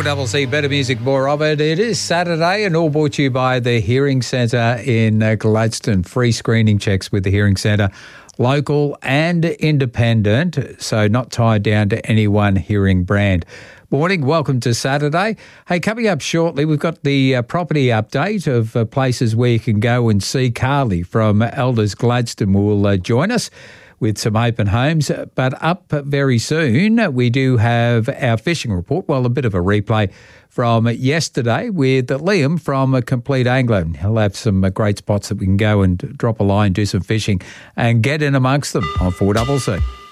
4CC, better music, more of it. It is Saturday and all brought to you by the Hearing Centre in Gladstone. Free screening checks with the Hearing Centre, local and independent, so not tied down to any one hearing brand. Morning, welcome to Saturday. Hey, coming up shortly, we've got the property update of places where you can go and see. Carly from Elders Gladstone will join us with some open homes. But up very soon, we do have our fishing report. Well, a bit of a replay from yesterday with Liam from Complete Angler. He'll have some great spots that we can go and drop a line, do some fishing and get in amongst them on 4CC.